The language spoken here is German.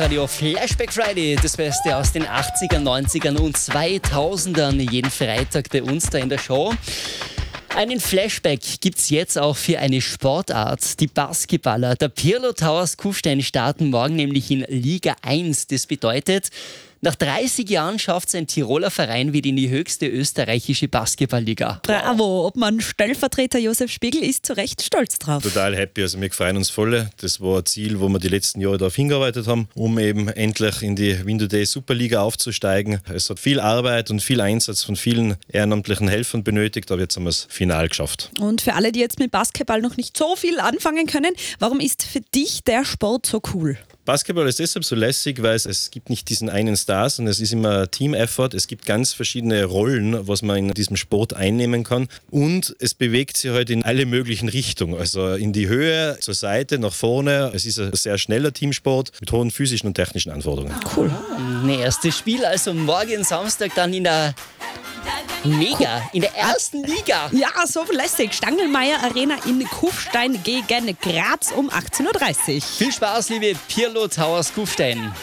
Radio Flashback Friday, das Beste aus den 80ern, 90ern und 2000ern, jeden Freitag bei uns da in der Show. Einen Flashback gibt's jetzt auch für eine Sportart, die Basketballer. Der Pirlo Towers Kufstein starten morgen nämlich in Liga 1. Das bedeutet, nach 30 Jahren schafft es ein Tiroler Verein wieder in die höchste österreichische Basketballliga. Bravo, Obmann Stellvertreter Josef Spiegel ist zu Recht stolz drauf. Total happy, also wir freuen uns voll. Das war ein Ziel, wo wir die letzten Jahre darauf hingearbeitet haben, um eben endlich in die Window Day Superliga aufzusteigen. Es hat viel Arbeit und viel Einsatz von vielen ehrenamtlichen Helfern benötigt, aber jetzt haben wir es final geschafft. Und für alle, die jetzt mit Basketball noch nicht so viel anfangen können, warum ist für dich der Sport so cool? Basketball ist deshalb so lässig, weil es gibt nicht diesen einen Star, sondern es ist immer Team-Effort. Es gibt ganz verschiedene Rollen, was man in diesem Sport einnehmen kann. Und es bewegt sich halt in alle möglichen Richtungen. Also in die Höhe, zur Seite, nach vorne. Es ist ein sehr schneller Teamsport mit hohen physischen und technischen Anforderungen. Cool. Ein erstes Spiel, also morgen Samstag dann in der ersten Liga. Ja, so lässig. Stangelmeier Arena in Kufstein gegen Graz um 18.30 Uhr. Viel Spaß, liebe Pirlo Towers Kufstein.